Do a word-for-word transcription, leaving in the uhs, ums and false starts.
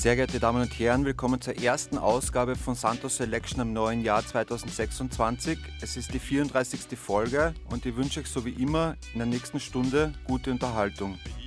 Sehr geehrte Damen und Herren, willkommen zur ersten Ausgabe von Santos Selection im neuen Jahr zweitausendsechsundzwanzig. Es ist die vierunddreißigste Folge und ich wünsche euch so wie immer in der nächsten Stunde gute Unterhaltung.